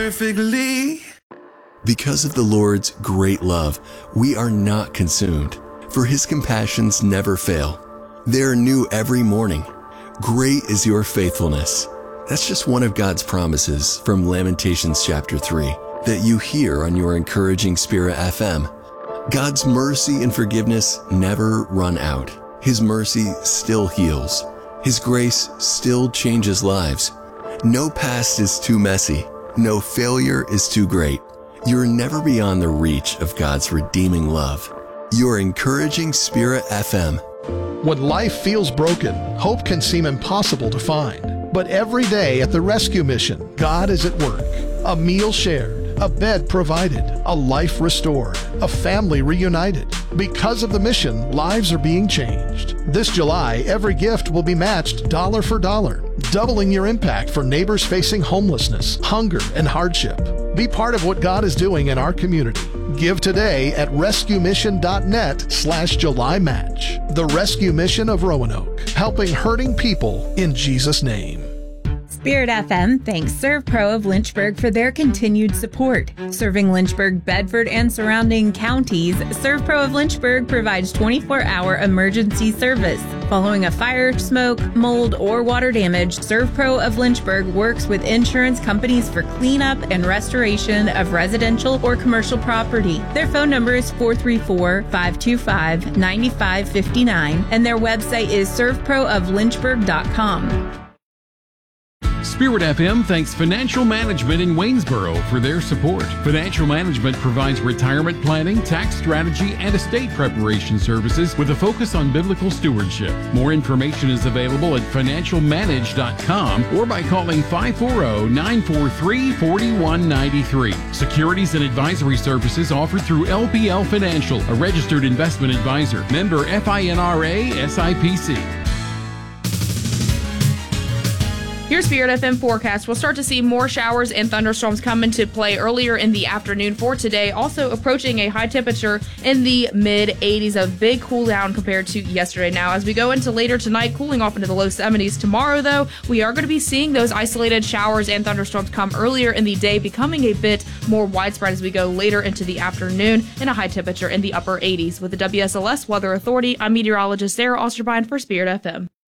perfectly. Because of the Lord's great love, we are not consumed, for his compassions never fail. They are new every morning. Great is your faithfulness. That's just one of God's promises from Lamentations chapter 3 that you hear on your encouraging Spirit FM. God's mercy and forgiveness never run out. His mercy still heals. His grace still changes lives. No past is too messy. No failure is too great. You're never beyond the reach of God's redeeming love. Your encouraging Spirit FM. When life feels broken, hope can seem impossible to find. But every day at the rescue mission, God is at work. A meal shared, a bed provided, a life restored, a family reunited. Because of the mission, lives are being changed. This July, every gift will be matched dollar for dollar, doubling your impact for neighbors facing homelessness, hunger, and hardship. Be part of what God is doing in our community. Give today at rescuemission.net/July Match. The Rescue Mission of Roanoke, helping hurting people in Jesus' name. Spirit FM thanks ServPro of Lynchburg for their continued support. Serving Lynchburg, Bedford, and surrounding counties, ServPro of Lynchburg provides 24-hour emergency service. Following a fire, smoke, mold, or water damage, ServPro of Lynchburg works with insurance companies for cleanup and restoration of residential or commercial property. Their phone number is 434-525-9559, and their website is servprooflynchburg.com. Spirit FM thanks Financial Management in Waynesboro for their support. Financial Management provides retirement planning, tax strategy, and estate preparation services with a focus on biblical stewardship. More information is available at financialmanage.com or by calling 540-943-4193. Securities and advisory services offered through LPL Financial, a registered investment advisor. Member FINRA SIPC. Your Spirit FM forecast. We'll start to see more showers and thunderstorms come into play earlier in the afternoon for today. Also approaching a high temperature in the mid-80s, a big cool down compared to yesterday. Now, as we go into later tonight, cooling off into the low 70s. Tomorrow, though, we are going to be seeing those isolated showers and thunderstorms come earlier in the day, becoming a bit more widespread as we go later into the afternoon, and a high temperature in the upper 80s. With the WSLS Weather Authority, I'm meteorologist Sarah Osterbine for Spirit FM.